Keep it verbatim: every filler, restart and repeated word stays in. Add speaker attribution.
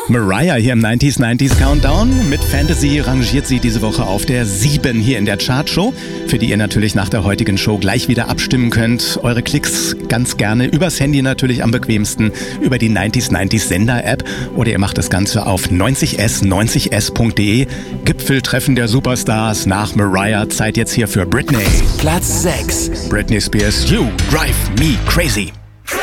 Speaker 1: Mariah hier im neunziger neunziger Countdown. Mit Fantasy rangiert sie diese Woche auf der sieben hier in der Chartshow, für die ihr natürlich nach der heutigen Show gleich wieder abstimmen könnt. Eure Klicks ganz gerne übers Handy natürlich am bequemsten, über die neunziger neunzig Sender-App oder ihr macht das Ganze auf neunzig s neunzig s punkt de. Gipfeltreffen der Superstars nach Mariah. Zeit jetzt hier für Britney.
Speaker 2: Platz sechs.
Speaker 1: Britney Spears, You Drive Me Crazy.